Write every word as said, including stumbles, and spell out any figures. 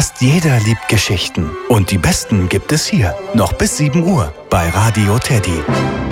Fast jeder liebt Geschichten. Und die besten gibt es hier. Noch bis sieben Uhr bei Radio Teddy.